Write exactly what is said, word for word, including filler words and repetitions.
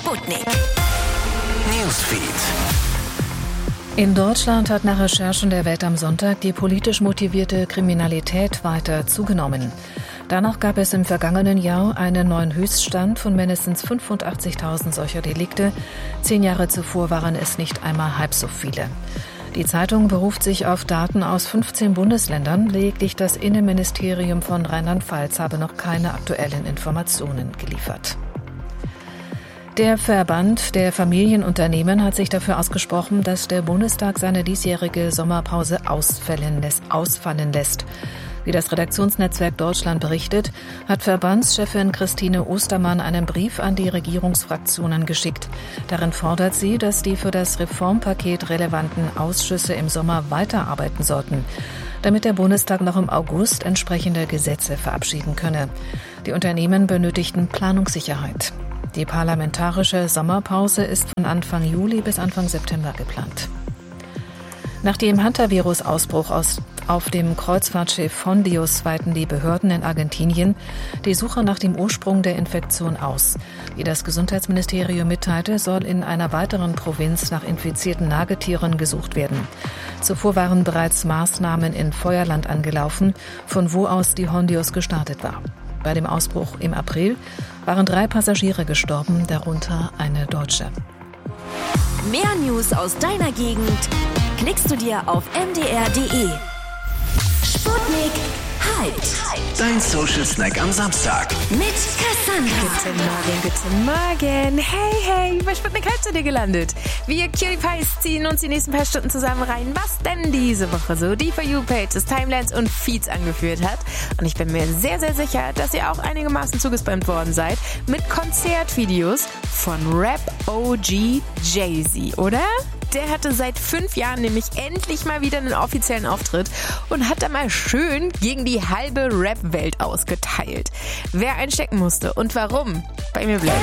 Sputnik Newsfeed. In Deutschland hat nach Recherchen der Welt am Sonntag die politisch motivierte Kriminalität weiter zugenommen. Danach gab es im vergangenen Jahr einen neuen Höchststand von mindestens fünfundachtzigtausend solcher Delikte. Zehn Jahre zuvor waren es nicht einmal halb so viele. Die Zeitung beruft sich auf Daten aus fünfzehn Bundesländern. Lediglich das Innenministerium von Rheinland-Pfalz habe noch keine aktuellen Informationen geliefert. Der Verband der Familienunternehmen hat sich dafür ausgesprochen, dass der Bundestag seine diesjährige Sommerpause ausfallen lässt. Ausfallen lässt. Wie das Redaktionsnetzwerk Deutschland berichtet, hat Verbandschefin Christine Ostermann einen Brief an die Regierungsfraktionen geschickt. Darin fordert sie, dass die für das Reformpaket relevanten Ausschüsse im Sommer weiterarbeiten sollten, damit der Bundestag noch im August entsprechende Gesetze verabschieden könne. Die Unternehmen benötigten Planungssicherheit. Die parlamentarische Sommerpause ist von Anfang Juli bis Anfang September geplant. Nach dem Hantavirus-Ausbruch aus, auf dem Kreuzfahrtschiff Hondius weiten die Behörden in Argentinien die Suche nach dem Ursprung der Infektion aus. Wie das Gesundheitsministerium mitteilte, soll in einer weiteren Provinz nach infizierten Nagetieren gesucht werden. Zuvor waren bereits Maßnahmen in Feuerland angelaufen, von wo aus die Hondius gestartet war. Bei dem Ausbruch im April waren drei Passagiere gestorben, darunter eine Deutsche. Mehr News aus deiner Gegend klickst du dir auf m d r punkt d e. Sputnik Hyped. Dein Social Snack am Samstag. Mit Cassandra. Guten Morgen, guten Morgen. Hey, hey, bei Sputnik Hyped sind ihr gelandet. Wir Cutie Pies ziehen uns die nächsten paar Stunden zusammen rein, was denn diese Woche so die For You-Pages, Timelines und Feeds angeführt hat. Und ich bin mir sehr, sehr sicher, dass ihr auch einigermaßen zugespammt worden seid mit Konzertvideos von Rap-O G Jay-Z, oder? Der hatte seit fünf Jahren nämlich endlich mal wieder einen offiziellen Auftritt und hat da mal schön gegen die halbe Rap-Welt ausgeteilt. Wer einstecken musste und warum, bei mir bleibt.